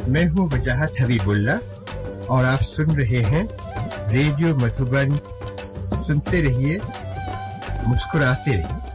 मैं हूँ वजाहत हबीबुल्ला और आप सुन रहे हैं रेडियो मधुबन। सुनते रहिए, मुस्कुराते रहिए।